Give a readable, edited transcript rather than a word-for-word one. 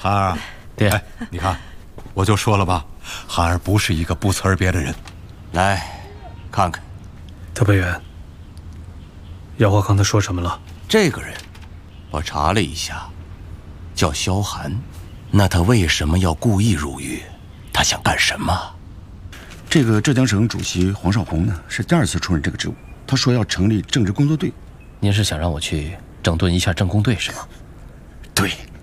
涵儿， 爹， 哎，你看，我就说了吧，涵儿不是一个不辞而别的人。 来，看看。 特派员，姚华刚才说什么了？ 这个人，我查了一下，叫萧寒。那他为什么要故意入狱？他想干什么？ 这个浙江省主席黄绍竑呢，是第2次出任这个职务。他说要成立政治工作队。 您是想让我去整顿一下政工队是吗？ 对。